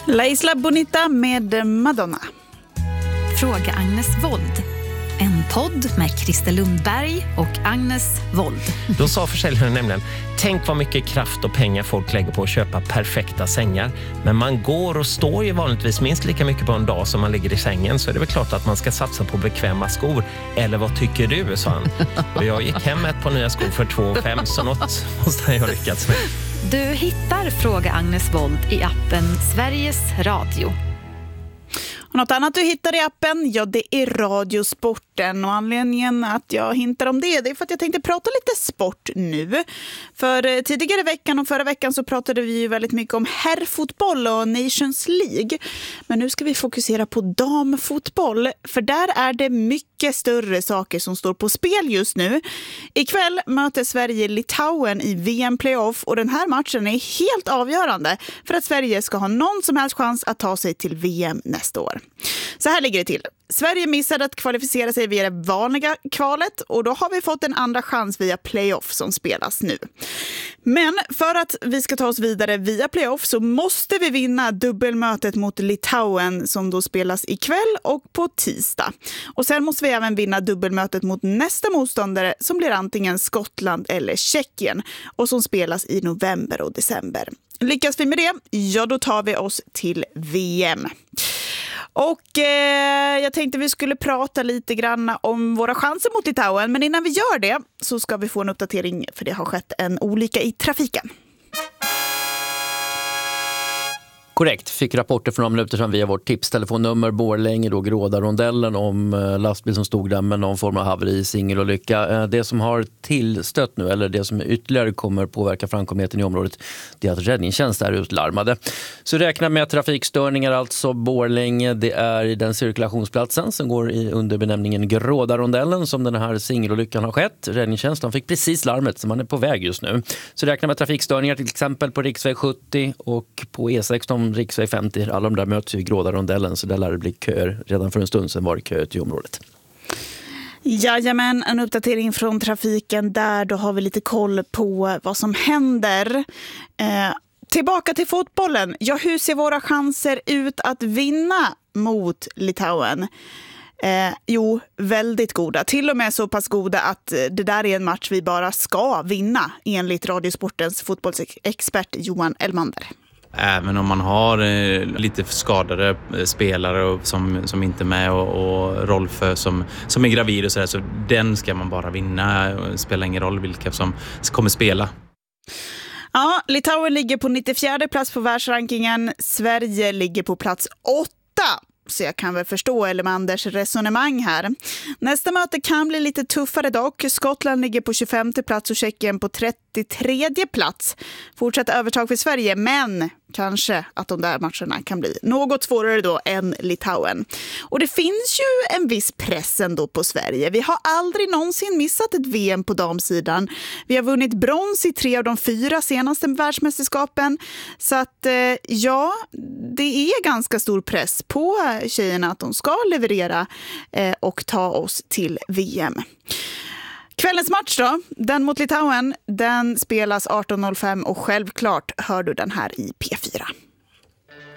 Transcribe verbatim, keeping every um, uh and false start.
La Isla Bonita med Madonna. Fråga Agnes Wold. En podd med Christer Lundberg och Agnes Wold. Då sa försäljaren nämligen: tänk vad mycket kraft och pengar folk lägger på att köpa perfekta sängar. Men man går och står ju vanligtvis minst lika mycket på en dag som man ligger i sängen. Så är det väl klart att man ska satsa på bekväma skor. Eller vad tycker du, sa han. Och jag gick hem med ett par nya skor för två fem, så något måste jag lyckats med. Du hittar Fråga Agnes Wold i appen Sveriges Radio. Och något annat du hittar i appen, ja, det är Radiosporten. Och anledningen att jag hintar om det, det är för att jag tänkte prata lite sport nu. För tidigare i veckan och förra veckan så pratade vi ju väldigt mycket om herrfotboll och Nations League. Men nu ska vi fokusera på damfotboll, för där är det mycket större saker som står på spel just nu. Ikväll möter Sverige Litauen i V M-playoff, och den här matchen är helt avgörande för att Sverige ska ha någon som helst chans att ta sig till V M nästa år. Så här ligger det till. Sverige missade att kvalificera sig via det vanliga kvalet, och då har vi fått en andra chans via playoff som spelas nu. Men för att vi ska ta oss vidare via playoff så måste vi vinna dubbelmötet mot Litauen som då spelas ikväll och på tisdag. Och sen måste vi även vinna dubbelmötet mot nästa motståndare som blir antingen Skottland eller Tjeckien och som spelas i november och december. Lyckas vi med det, ja då tar vi oss till V M. Och eh, jag tänkte vi skulle prata lite grann om våra chanser mot Litauen. Men innan vi gör det så ska vi få en uppdatering, för det har skett en olycka i trafiken. Korrekt, fick rapporter för några minuter sedan via vårt tipstelefonnummer Borlänge, då Grådarondellen, om lastbil som stod där med någon form av haveri, singelolycka. Det som har tillstött nu, eller det som ytterligare kommer påverka framkomligheten i området, det är att räddningstjänst är utlarmade. Så räkna med trafikstörningar, alltså Borlänge. Det är i den cirkulationsplatsen som går i under benämningen Grådarondellen som den här singelolyckan har skett. Räddningstjänsten fick precis larmet, så man är på väg just nu. Så räkna med trafikstörningar till exempel på riksväg sjuttio och på E sexton, riksväg femtio. Alla de där möts ju i Grådarondellen, så där lär det bli köer. Redan för en stund sedan var det kö i området. Jajamän, en uppdatering från trafiken där. Då har vi lite koll på vad som händer. Eh, tillbaka till fotbollen. Ja, hur ser våra chanser ut att vinna mot Litauen? Eh, jo, väldigt goda. Till och med så pass goda att det där är en match vi bara ska vinna, enligt Radiosportens fotbollsexpert Johan Elmander. Även om man har eh, lite skadade spelare och, som, som inte är med, och, och Rolfö som, som är gravid och sådär, så den ska man bara vinna. Det spelar ingen roll vilka som kommer spela. Ja, Litauen ligger på nittiofjärde plats på världsrankingen. Sverige ligger på plats åtta. Så jag kan väl förstå Elmanders resonemang här. Nästa möte kan bli lite tuffare dock. Skottland ligger på tjugofemte plats och Tjeckien på trettiotredje plats. Fortsatt övertag för Sverige, men kanske att de där matcherna kan bli något svårare då än Litauen. Och det finns ju en viss press ändå på Sverige. Vi har aldrig någonsin missat ett V M på damsidan. Vi har vunnit brons i tre av de fyra senaste världsmästerskapen. Så att ja, det är ganska stor press på tjejerna att de ska leverera och ta oss till V M. Kvällens match då, den mot Litauen, den spelas arton noll fem och självklart hör du den här i P fyra.